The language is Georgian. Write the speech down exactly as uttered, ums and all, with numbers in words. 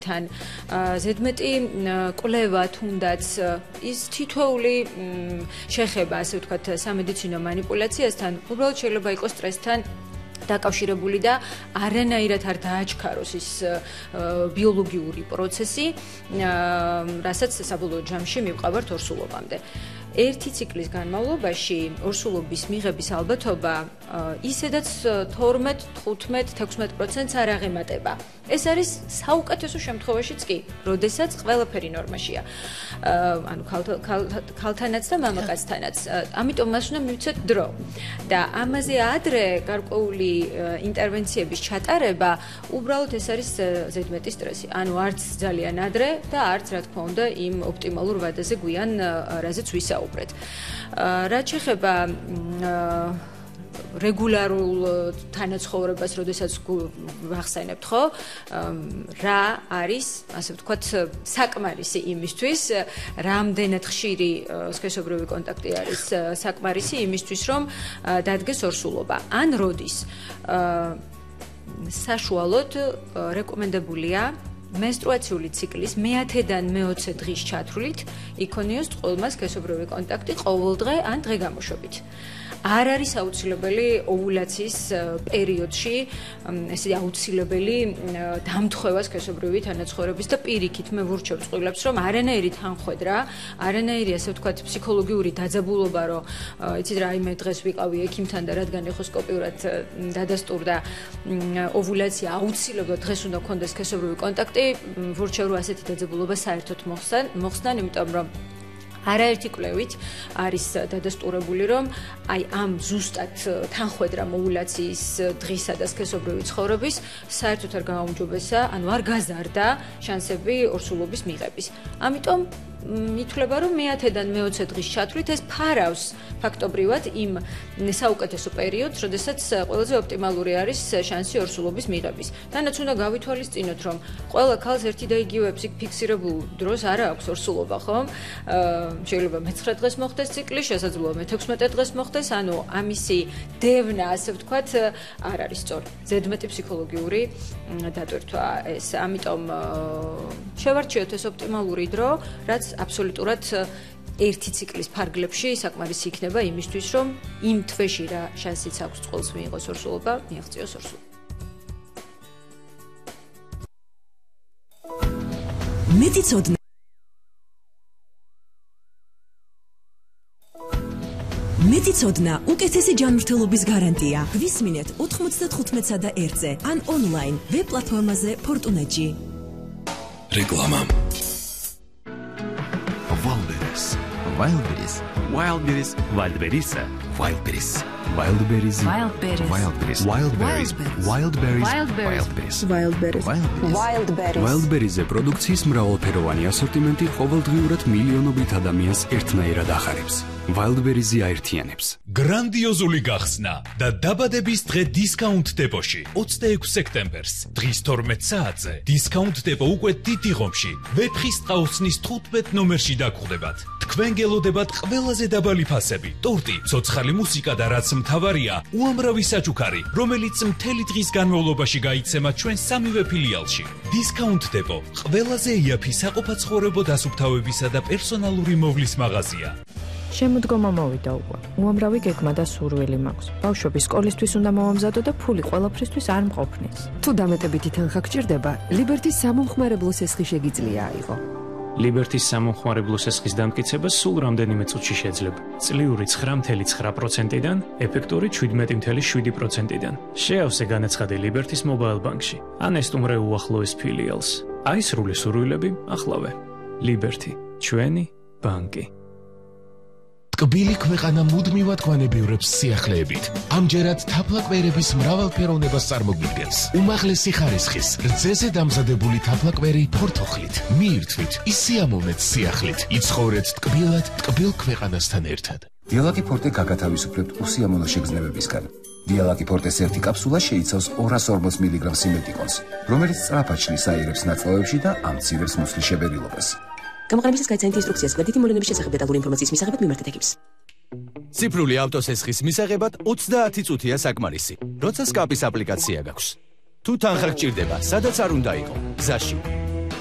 თან ზედმეტი კვლევა თუნდაც ის თითოეული შეხება, ასე ვთქვათ, სამედიცინო манипуляციასთან უბრალოდ შეიძლება იყოს სტრესთან დაკავშირებული და არანაირად არ დააჩქაროს ის ბიოლოგიური პროცესი, რასაც საბოლოო ჯამში მივყავართ ორსულობამდე. ერთი ციკლის განმავლობაში ორსულობის მიღების ალბათობა ისედაც თორმეტ, თხუთმეტ, თექვსმეტ პროცენტს არ აღემატება. ეს არის საუკეთესო შემთხვევაშიც კი, როდესაც ყველაფერი ნორმაშია. ანუ ქალთანაც და მამაკაცთანაც. ამიტომ მას უნდა მივცეთ დრო. და ამაზე ადრე გარკვეული ინტერვენციების ჩატარება უბრალოდ ეს არის ზედმეტი სტრესი. ანუ არც ძალიან ადრე და არც რა თქმა უნდა იმ ოპტიმალურ ვადაზე გვიან რაზეც ვისაუბრეთ. რაც შეეხება რეგულარულ თანაცხოვრებას, როდესაც ვახსენებთ, ხო? რა არის, ასე ვთქვათ, საკმარისი იმისთვის, რამდენად ხშირი სქესობრივი კონტაქტი არის საკმარისი იმისთვის, რომ დადგეს ორსულობა. ან როდის საშუალოდ რეკომენდებულია menstruatsიული ციკლის მეათედან მეოცე დღის ჩათვლით იქონიოს წყვილმა სქესობრივი კონტაქტი ყოველდღე ან დღე-გამოშვებით. არ არის აუცილებელი ოვულაციის პერიოდში ესე აუცილებელი დამთხევა სქესობრივი თანაცხოვრების და პირიქით მე ვურჩევ წყვილებს, რომ არანაირი თანხვედრა, არანაირი ასე ვთქვათ ფსიქოლოგიური დაძაბულობა, რომ იცით რა, იმე დღეს ვიყავი ექიმთან და რადგან ეხოსკოპიურად დადასტურდა ოვულაცია, აუცილებლად დღეს უნდა გქონდეს სქესობრივი კონტაქტი, ვურჩევ რომ ასეთი დაძაბულობა საერთოდ მოხსნან, იმიტომ რომ არაერთი კვლევით არის დადასტურებული, რომ აი ამ ზუსტად თანხვედრა ოვულაციის დღისა და სქესობრივი ცხოვრების საერთოდ არ გააუმჯობესა, ანუ არ გაზარდა შანსები ორსულობის მიღების. ამიტომ ითვლება, რომ მეათედან მეოცე დღის ჩათვლით ეს ფარავს ფაქტობრივად იმ საუკეთესო პერიოდს, როდესაც ყველაზე ოპტიმალური არის შანსი ორსულობის მიღების. თანაც უნდა გავითვალისწინოთ, რომ ყველა ქალს ერთი და იგივე ფიქსირებულ დროს არ აქვს ორსულობა, ხომ? შეიძლება მეცხრე დღეს მოხდეს ციკლი, შესაძლოა მეთექვსმეტე დღეს მოხდეს, ანუ ამისი დევნა, ასე ვთქვათ, არ არის სწორი. ზედმეტი ფსიქოლოგიური დატვირთვა ეს. ამიტომ შევარჩიოთ ეს ოპტიმალური დრო, რაც აბსოლუტურად ერთი ციკლის ფარგლებში საკმარისი იქნება იმისთვის, რომ იმ თვეში რა შანსიც აქვს წყვილს მიიღოს ორსულობა, მიაღწიოს ორსულობა. მეტიცოდნა მეტიცოდნა უკეთესი ჯანმრთელობის გარანტია. გვისმინეთ ოთხმოცდათხუთმეტსა და ერთზე ან ონლაინ ვებ პლატფორმაზე Fortunet-ში. რეკლამა. Wildberries. Wildberries. Wildberries. Wildberries. Wildberries. Wildberries. Wildberries. Wildberries. Wildberries. Wildberries. Wildberries. Wildberries. Wildberries. Wildberries-ზე პროდუქციის მრავალფეროვანი ასორტიმენტი ყოველდღიურად მილიონობით ადამიანს ერთნაირად ახარებს. Wildberries-ი აერთიანებს. გრანდიოზული გახსნა და დაბადების დღე დისკაუნტ დეპოში ოცდაექვსი სექტემბერს დღის თორმეტ საათზე დისკაუნტ დეპო უკვე დიდი ღომში ვეფხის ტყაოსნის თხუთმეტ ნომერში დაგხვდებათ. თქვენ გელოდებათ ყველაზე დაბალი ფასები, ტორტი, ცოცხალი მუსიკა და რაც მთავარია, უამრავი საჩუქარი, რომელიც მთელი დღის განმავლობაში გაიცემათ ჩვენ სამივე ფილიალში. დისკაუნტ დეპო ყველაზე იაფი საყოფაცხოვრებო დასუფთავებისა და პერსონალური მოვლის მაღაზია. შემოდგომა მოვიდა უკვე. უამრავი გეგმა და სურვილი მაქვს. ბავშვები სკოლისთვის უნდა მოვამზადო და ფული ყველაფრისთვის არ მყოფნის. თუ დამეტებითი თანხა გჭირდება, ლიბერტის სამომხმარებლო სესხი შეგიძლია აიღო. ლიბერტის სამომხმარებლო სესხის დამტკიცება სულ რამდენიმე წუთში შეძლება. წლიური ცხრა წელიწადი ცხრა პროცენტიდან, ეფექტური შვიდმეტი წელიწადი შვიდი პროცენტიდან. შეავსე განაცხადი ლიბერტის მობაილ ბანკში. ან ესტუმრე უახლოეს ფილიალს. აი სრული სურვილები ახლავე. ლიბერტი, ჩვენი ბანკი. ტკბილი ქვეყანა მუდმივად გვანებიურებს სიახლეებით. ამჯერად თაფლაკვერების მრავალფეროვნებას წარმოგვიდგენს. უმაღლესი ხარისხის, რძეზე დამზადებული თაფლაკვერი ფორთოხლით. მიირთვით, ისიამოვნეთ სიახლით. იცხოვრეთ ტკბილად, ტკბილ ქვეყანასთან ერთად. დიალაკი ფორტე გაგათავისუფლებთ უსიამოვნო შეგრძნებებისგან. დიალაკი ფორტეს ერთი კაფსულა შეიცავს ორას ორმოც მილიგრამ სიმეტიკონს, რომელიც სწრაფად შლის აირებს ნაწლავებში და ამცირებს მუცლის შებერილობას. გამოყენებისას გაიცანით ინსტრუქციას გვერდითი მოვლენების შესახებ დეტალური ინფორმაციის მისაღებად მიმართეთ ექიმს. ციფრული ავტოსესხის მისაღებად ოცდაათი წუთია საკმარისი, როცა სკაპის აპლიკაცია გაქვს. თუ თანხა გჭირდება, სადაც არ უნდა იყო, გზაში.